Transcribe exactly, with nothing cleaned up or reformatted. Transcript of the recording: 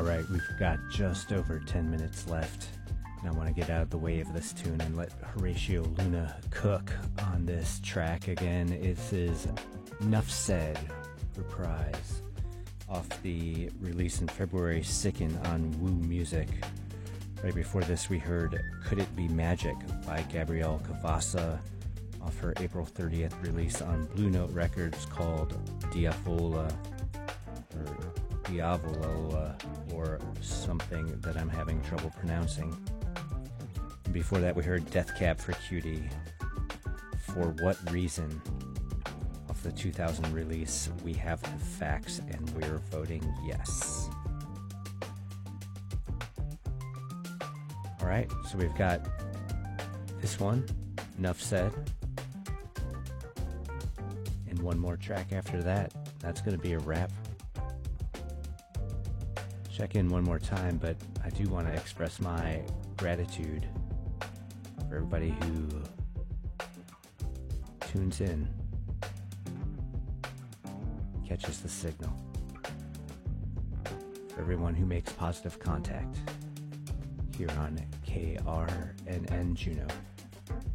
Alright, we've got just over ten minutes left, and I want to get out of the way of this tune and let Horatio Luna cook on this track again. This is Nuff Said reprise off the release in February, Sicken on Woo Music. Right before this we heard Could It Be Magic by Gabrielle Cavassa off her April thirtieth release on Blue Note Records called Diavola, or Diavola, or something that I'm having trouble pronouncing. And before that we heard Death Cab for Cutie, For What Reason, off the two thousand release We Have the Facts and We're Voting Yes. Alright, so we've got this one, Nuff Said, and one more track after that. That's going to be a wrap. Check in one more time, but I do want to express my gratitude for everybody who tunes in, catches the signal, for everyone who makes positive contact here on K R N N Juneau.